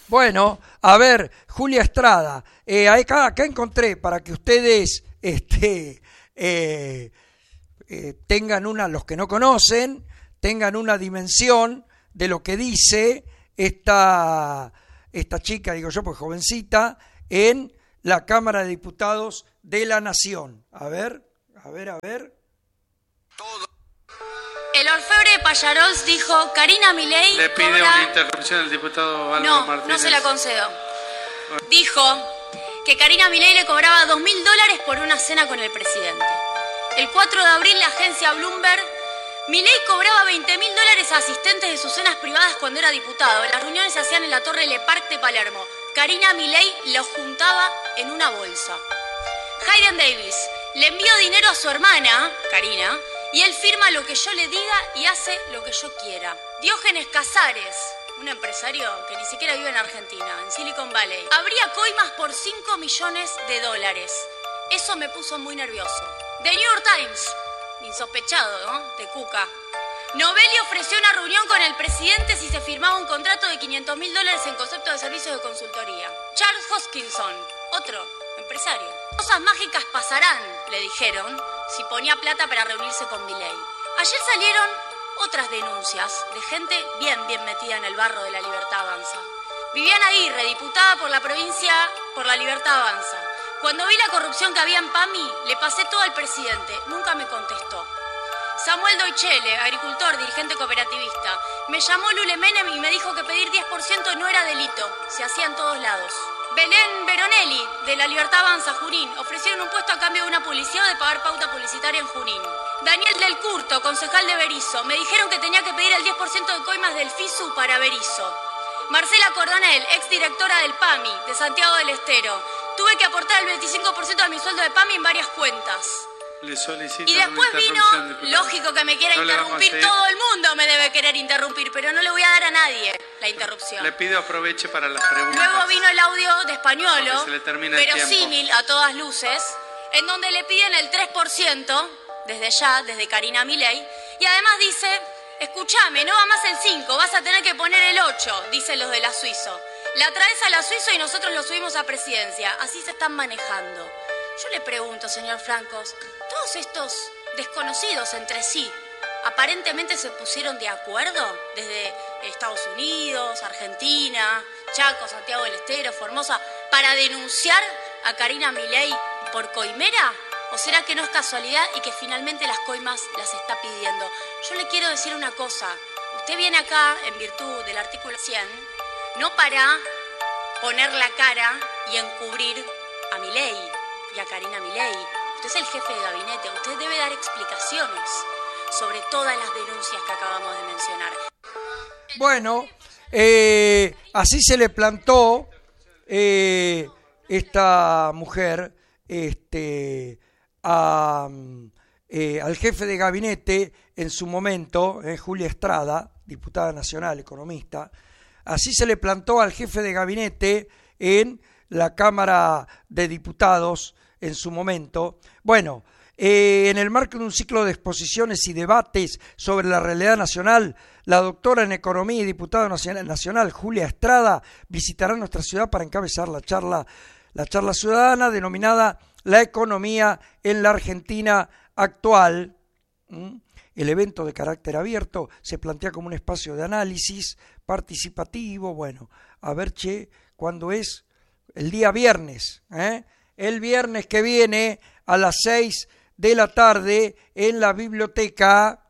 Bueno, a ver, Julia Estrada, acá encontré para que ustedes tengan los que no conocen, tengan una dimensión de lo que dice esta chica, digo yo, pues jovencita, en la Cámara de Diputados de la Nación. A ver. El orfebre de Pallarols dijo, Karina Milei Le pide cobra... una interrupción al diputado Álvaro Martínez. No se la concedo. Dijo que Karina Milei le cobraba $2.000 por una cena con el presidente. El 4 de abril, la agencia Bloomberg, Milei cobraba $20.000 a asistentes de sus cenas privadas cuando era diputado. Las reuniones se hacían en la Torre Le Parc de Palermo. Karina Milei los juntaba en una bolsa. Hayden Davis le envió dinero a su hermana, Karina, y él firma lo que yo le diga y hace lo que yo quiera. Diógenes Casares, un empresario que ni siquiera vive en Argentina, en Silicon Valley, abría coimas por $5 millones. Eso me puso muy nervioso. The New York Times, insospechado, ¿no?, de Cuca. Novelli ofreció una reunión con el presidente si se firmaba un contrato de $500.000 en concepto de servicios de consultoría. Charles Hoskinson, otro empresario. Cosas mágicas pasarán, le dijeron, si ponía plata para reunirse con Milei. Ayer salieron otras denuncias de gente bien metida en el barro de La Libertad Avanza. Viviana Aguirre, diputada por la provincia por La Libertad Avanza. Cuando vi la corrupción que había en PAMI, le pasé todo al presidente. Nunca me contestó. Samuel Doichele, agricultor, dirigente cooperativista. Me llamó Lule Menem y me dijo que pedir 10% no era delito. Se hacía en todos lados. Belén Veronelli, de La Libertad Avanza, Junín. Ofrecieron un puesto a cambio de una publicidad o de pagar pauta publicitaria en Junín. Daniel Del Curto, concejal de Berisso. Me dijeron que tenía que pedir el 10% de coimas del FISU para Berisso. Marcela Cordonel, exdirectora del PAMI, de Santiago del Estero. Tuve que aportar el 25% de mi sueldo de PAMI en varias cuentas. Y después vino, lógico que me quiera interrumpir, todo el mundo me debe querer interrumpir, pero no le voy a dar a nadie la interrupción. Le pido aproveche para las preguntas. Luego vino el audio de Españolo, verosímil a todas luces, en donde le piden el 3%, desde Karina Milei, y además dice, escúchame, no va más el 5, vas a tener que poner el 8, dicen los de la Suizo. La traes a la Suizo y nosotros lo subimos a presidencia, así se están manejando. Yo le pregunto, señor Francos, todos estos desconocidos entre sí, ¿aparentemente se pusieron de acuerdo? Desde Estados Unidos, Argentina, Chaco, Santiago del Estero, Formosa, para denunciar a Karina Milei por coimera. ¿O será que no es casualidad y que finalmente las coimas las está pidiendo? Yo le quiero decir una cosa. Usted viene acá en virtud del artículo 100, no para poner la cara y encubrir a Milei y a Karina Milei. Usted es el jefe de gabinete, usted debe dar explicaciones sobre todas las denuncias que acabamos de mencionar. Bueno, así se le plantó esta mujer al jefe de gabinete en su momento, Julia Estrada, diputada nacional, economista. Así se le plantó al jefe de gabinete en la Cámara de Diputados en su momento. Bueno, en el marco de un ciclo de exposiciones y debates sobre la realidad nacional, la doctora en Economía y diputada nacional Julia Estrada visitará nuestra ciudad para encabezar la charla ciudadana denominada La economía en la Argentina actual. El evento, de carácter abierto, se plantea como un espacio de análisis participativo. Bueno, a ver, ¿cuándo es? El día viernes, el viernes que viene a las 6 de la tarde en la biblioteca